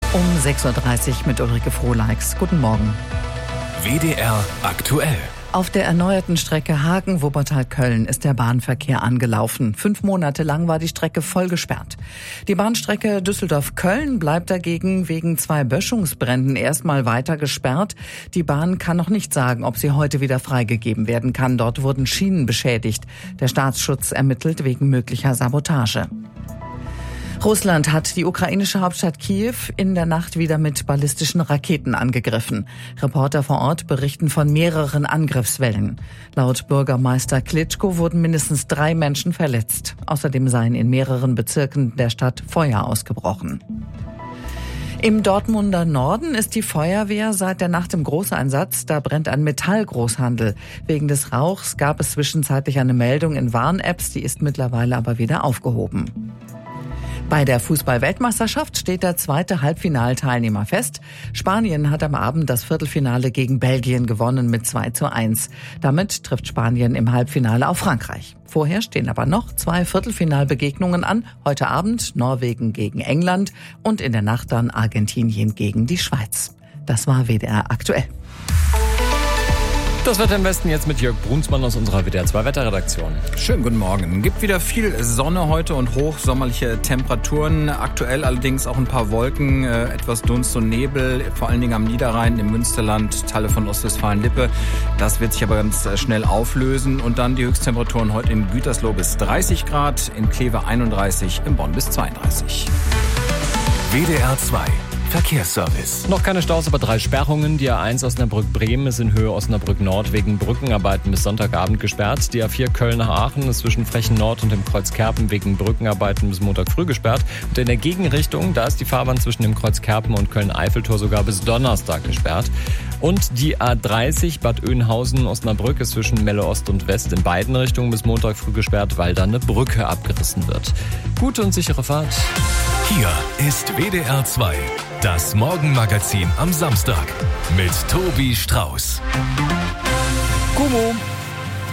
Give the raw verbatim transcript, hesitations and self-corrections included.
Um sechs Uhr dreißig mit Ulrike Frohleix. Guten Morgen. W D R aktuell. Auf der erneuerten Strecke Hagen-Wuppertal-Köln ist der Bahnverkehr angelaufen. Fünf Monate lang war die Strecke voll gesperrt. Die Bahnstrecke Düsseldorf-Köln bleibt dagegen wegen zwei Böschungsbränden erstmal weiter gesperrt. Die Bahn kann noch nicht sagen, ob sie heute wieder freigegeben werden kann. Dort wurden Schienen beschädigt. Der Staatsschutz ermittelt wegen möglicher Sabotage. Russland hat die ukrainische Hauptstadt Kiew in der Nacht wieder mit ballistischen Raketen angegriffen. Reporter vor Ort berichten von mehreren Angriffswellen. Laut Bürgermeister Klitschko wurden mindestens drei Menschen verletzt. Außerdem seien in mehreren Bezirken der Stadt Feuer ausgebrochen. Im Dortmunder Norden ist die Feuerwehr seit der Nacht im Großeinsatz. Da brennt ein Metallgroßhandel. Wegen des Rauchs gab es zwischenzeitlich eine Meldung in Warn-Apps, die ist mittlerweile aber wieder aufgehoben. Bei der Fußball-Weltmeisterschaft steht der zweite Halbfinalteilnehmer fest. Spanien hat am Abend das Viertelfinale gegen Belgien gewonnen mit zwei zu eins. Damit trifft Spanien im Halbfinale auf Frankreich. Vorher stehen aber noch zwei Viertelfinalbegegnungen an. Heute Abend Norwegen gegen England und in der Nacht dann Argentinien gegen die Schweiz. Das war W D R aktuell. Das Wetter im Westen jetzt mit Jörg Brunsmann aus unserer W D R zwei Wetterredaktion. Schönen guten Morgen. Gibt wieder viel Sonne heute und hochsommerliche Temperaturen. Aktuell allerdings auch ein paar Wolken, äh, etwas Dunst und Nebel, vor allen Dingen am Niederrhein, im Münsterland, Teile von Ostwestfalen-Lippe. Das wird sich aber ganz schnell auflösen. Und dann die Höchsttemperaturen heute in Gütersloh bis dreißig Grad, in Kleve einunddreißig, in Bonn bis zweiunddreißig. W D R zwei Verkehrsservice. Noch keine Staus, aber drei Sperrungen. Die A eins Osnabrück-Bremen ist in Höhe Osnabrück-Nord wegen Brückenarbeiten bis Sonntagabend gesperrt. Die A vier Köln nach Aachen ist zwischen Frechen-Nord und dem Kreuz Kerpen wegen Brückenarbeiten bis Montag früh gesperrt. Und in der Gegenrichtung, da ist die Fahrbahn zwischen dem Kreuz Kerpen und Köln-Eiffeltor sogar bis Donnerstag gesperrt. Und die A dreißig Bad Oeynhausen-Osnabrück ist zwischen Melle Ost und West in beiden Richtungen bis Montag früh gesperrt, weil da eine Brücke abgerissen wird. Gute und sichere Fahrt. Hier ist W D R zwei, das Morgenmagazin am Samstag mit Tobi Strauß. Gummo.